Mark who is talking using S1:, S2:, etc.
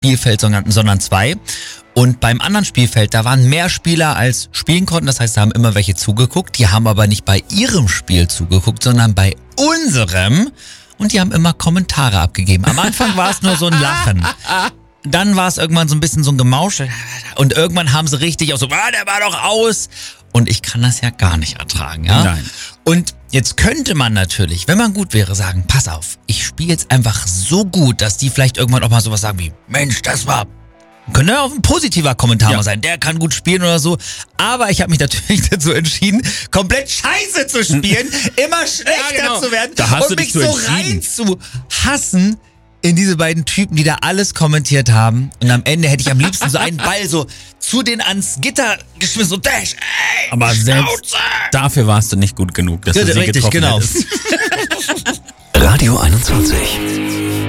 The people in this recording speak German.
S1: Spielfeld, sondern 2. Und beim anderen Spielfeld, da waren mehr Spieler als spielen konnten. Das heißt, da haben immer welche zugeguckt. Die haben aber nicht bei ihrem Spiel zugeguckt, sondern bei unserem. Und die haben immer Kommentare abgegeben. Am Anfang war es nur so ein Lachen. Dann war es irgendwann so ein bisschen so ein Gemausch. Und irgendwann haben sie richtig auch so, der war doch aus. Und ich kann das ja gar nicht ertragen, ja?
S2: Nein.
S1: Und jetzt könnte man natürlich, wenn man gut wäre, sagen, pass auf, ich spiele jetzt einfach so gut, dass die vielleicht irgendwann auch mal sowas sagen wie, Mensch, das war... Könnte ja auch ein positiver Kommentar mal sein, der kann gut spielen oder so. Aber ich habe mich natürlich dazu entschieden, komplett scheiße zu spielen, immer schlechter zu werden
S2: Da hast
S1: und
S2: du
S1: mich
S2: dich
S1: so
S2: entschieden.
S1: rein zu hassen in diese beiden Typen, die da alles kommentiert haben. Und am Ende hätte ich am liebsten so einen Ball so zu denen ans Gitter geschmissen, so Dash, ey,
S2: Aber selbst dafür warst du nicht gut genug, dass du sie
S1: richtig,
S2: getroffen
S1: genau.
S2: hättest.
S3: Radio 21.